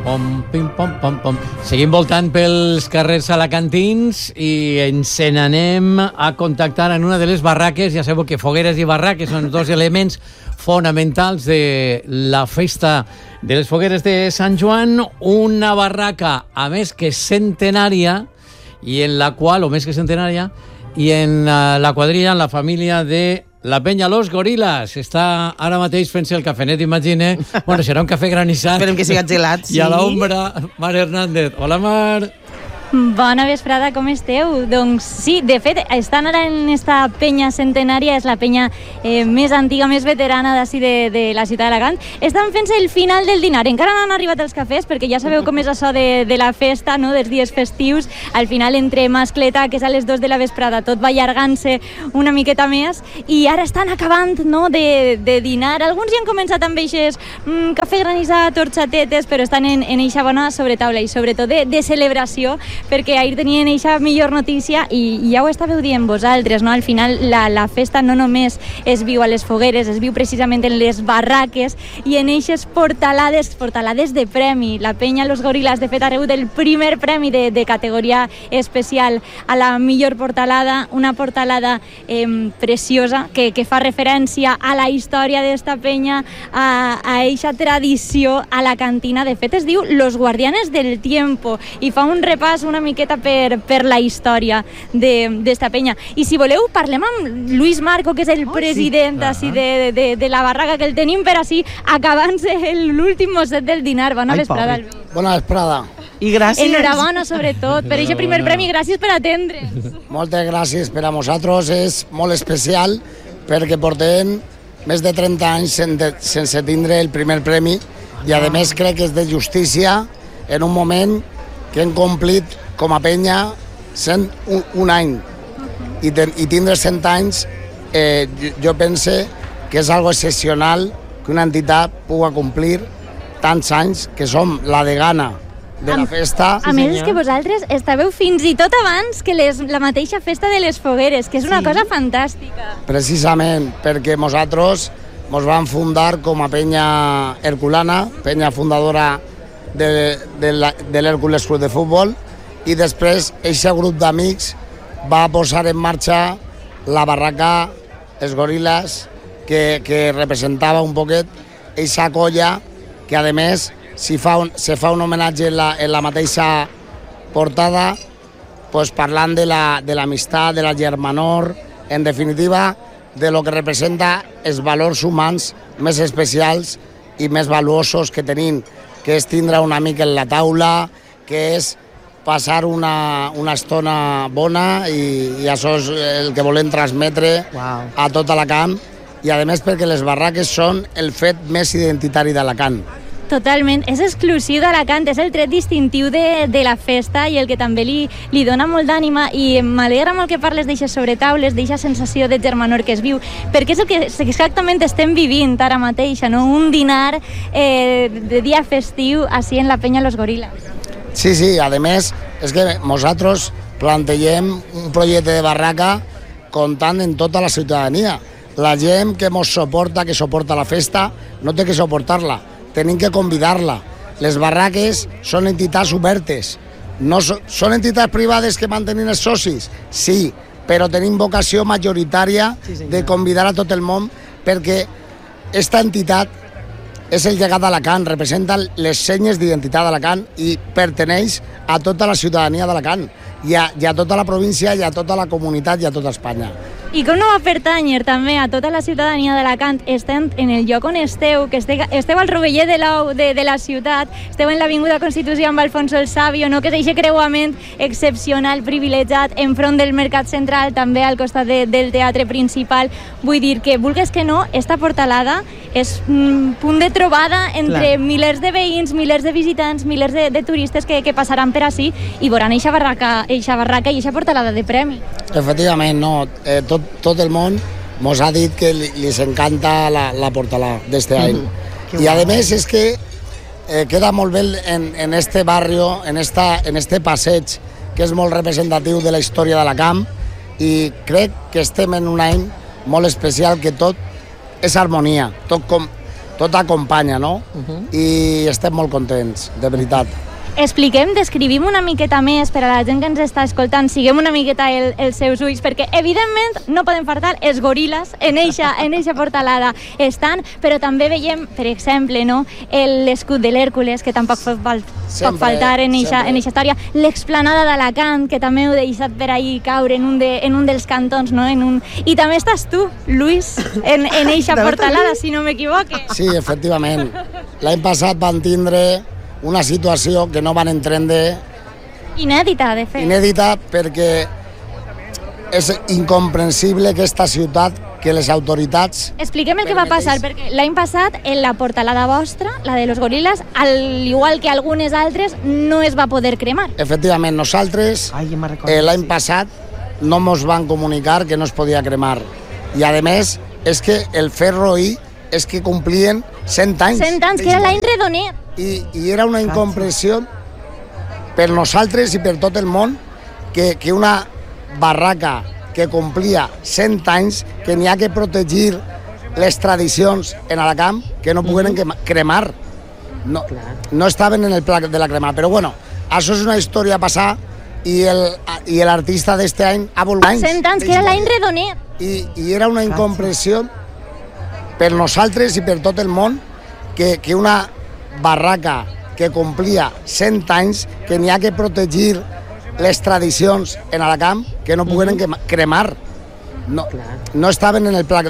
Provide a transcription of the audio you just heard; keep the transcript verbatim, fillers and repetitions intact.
Pom, pim, pom, pom, pom. Seguim voltant pels carrers alacantins i ens n'anem a contactar en una de les barraques. Ja sabeu que fogueres i barraques són dos elements fonamentals de la festa de les fogueres de Sant Joan. Una barraca, a més que centenària, i en la qual, o més que centenària, i en la, la quadrilla, en la família de la penya Los Gorilas. Està ara mateix fent-se el cafenet, imagine. Bueno, serà un cafè granissat. Esperem que siga gelat, sí. I a l'ombra, Mar Hernández. Hola, Mar. Bona vesprada, com esteu? Doncs sí, de fet, estan ara en esta penya centenària, és la penya eh, més antiga, més veterana d'ací de, de la ciutat d'Alacant. Estan fent-se el final del dinar. Encara no han arribat els cafès, perquè ja sabeu com és això de, de la festa, no?, dels dies festius. Al final, entre mascleta, que és a les dues de la vesprada, tot va allargant-se una miqueta més, i ara estan acabant, no?, de, de dinar. Alguns ja han començat amb eixes mm, cafè granissat, horxatetes, però estan en, en eixa bona sobretaula i sobretot de, de celebració, perquè ahir tenien eixa millor notícia i, i ja ho estàveu dient vosaltres, no? Al final la, la festa no només es viu a les fogueres, es viu precisament en les barraques i en eixes portalades, portalades de premi. La penya Los Gorilas, de fet, ha rebut el primer premi de, de categoria especial a la millor portalada, una portalada eh, preciosa que, que fa referència a la història d'esta penya, a, a eixa tradició a la cantina. De fet, es diu Los Guardianes del Tiempo i fa un repàs una miqueta per, per la història d'esta de, penya. I si voleu, parlem amb Luis Marco, que és el oh, president sí. Així de, de, de la barraca, que el tenim per així, acabant-se l'últim mosset del dinar. Bona Ai, vesprada, Luis. Bona vesprada. I gràcies. Enhorabona, sobretot, per aquest primer premi. Gràcies per atendre'ns. Moltes gràcies per a nosaltres. És molt especial perquè portem més de trenta anys sense, sense tindre el primer premi i, a més, crec que és de justícia en un moment que hem complit com a penya cent un, un any i, ten, i tindre cent anys eh, jo, jo pense que és algo excepcional que una entitat pugui complir tants anys, que som la degana de la festa. A, a més, és que vosaltres estàveu fins i tot abans que les, la mateixa festa de les fogueres, que és una sí. cosa fantàstica. Precisament, perquè nosaltres ens vam fundar com a penya herculana, penya fundadora de, de, la, de l'Hèrcules Club de Futbol, i després aquest grup d'amics va posar en marxa la barraca Els Gorilas, que, que representava un poquet aquesta colla que, a més, si fa un, se fa un homenatge en la, en la mateixa portada, pues, parlant de l'amistat, la, de la germanor, en definitiva, de lo que representa els valors humans més especials i més valuosos que tenim, que és tindre un amic en la taula, que és passar una, una estona bona i, i això és el que volem transmetre wow. a tot Alacant i, a més, perquè les barraques són el fet més identitari d'Alacant. Totalment, és exclusiu d'Alacant, és el tret distintiu de, de la festa i el que també li, li dona molt d'ànima, i m'alegra molt que parles d'eixes sobretaules, d'eixa sensació de germanor que es viu, perquè és el que exactament estem vivint ara mateix, no? Un dinar eh, de dia festiu així en la penya Los Gorilas. Sí, sí, a més, és que nosaltres plantegem un projecte de barraca comptant en tota la ciutadania. La gent que ens suporta, que suporta la festa, no té que suportar-la, tenim que convidar-la. Les barraques són entitats obertes, no so, són entitats privades que mantenen els socis, sí, però tenim vocació majoritària sí, de convidar a tot el món, perquè aquesta entitat és el llegat d'Alacant, representa les senyes d'identitat d'Alacant i perteneix a tota la ciutadania d'Alacant, i a, i a tota la província, i a tota la comunitat, i a tota Espanya. I com no va pertànyer també a tota la ciutadania d'Alacant, estem en el lloc on esteu, que esteu, esteu al Roveller de, de, de la ciutat, esteu en l'Avinguda Constitució amb Alfonso el Sabio, no? Que és aquest creuament excepcional, privilegiat, enfront del Mercat Central, també al costat de, del teatre principal. Vull dir que, vulgues que no, esta portalada és un punt de trobada entre Clar. milers de veïns, milers de visitants, milers de, de turistes que, que passaran per ací i veuran eixa barraca, eixa barraca i eixa portalada de premi. Efectivament, no. Eh, tot tot el món ens ha dit que li, li encanta la, la portalada d'este any. Mm, I a més és que eh, queda molt bé en, en este barrio, en, esta, en este passeig, que és molt representatiu de la història d'Alacant, i crec que estem en un any molt especial, que tot és harmonia, tot com tot acompanya, no? Uh -huh. I estem molt contents, de veritat. Expliquem, descrivim una miqueta més per a la gent que ens està escoltant, siguem una miqueta el, els seus ulls, perquè evidentment no poden faltar els goril·les en eixa, en eixa portalada estan, però també veiem, per exemple, no, l'escut de l'Hèrcules, que tampoc pot, fal sempre, pot faltar en eixa, en eixa història, l'explanada d'Alacant, que també heu deixat per ahí caure en un, de, en un dels cantons, no? En un... I també estàs tu, Luis, en, en eixa portalada, si no m'equivoque. Sí, efectivament. L'any passat van tindre una situació que no van entendre... Inèdita, de fet. Inèdita, perquè és incomprensible aquesta ciutat que les autoritats... Expliquem el que va passar, perquè l'any passat en la portalada vostra, la de los gorilas, al igual que algunes altres, no es va poder cremar. Efectivament, nosaltres eh, l'any passat no ens van comunicar que no es podia cremar. I a més, és que el ferro i és que complien cent anys. cent anys, que era l'any redoner. I, I era una incomprensió per nosaltres i per tot el món que, que una barraca que complia cent anys, que n'hi ha que protegir les tradicions en Alacant, que no pogueren mm-hmm. cremar. No, no estaven en el pla de la cremada. Però bueno, això és una història passada i l'artista d'este any ha volgut anys. cent anys, que era l'any redoner. I, I era una incomprensió per nosaltres i per tot el món que, que una barraca que complia cent anys, que n'hi ha que protegir les tradicions en Alacant, que no pogueren cremar. No, no estaven en el pla